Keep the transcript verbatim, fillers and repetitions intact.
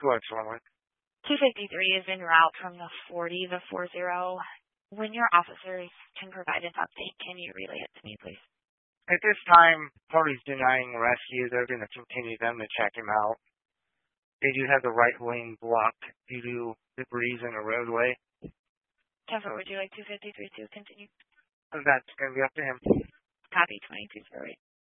Go ahead, Stormwind. two fifty-three is en route from the forty, the four zero. When your officers can provide an update, can you relay it to me, please? At this time, parties denying rescue. They're going to continue them to check him out. They do have the right lane blocked due to debris in the roadway. Jennifer, would you like two fifty-three to continue? That's going to be up to him. Copy twenty-two oh eight.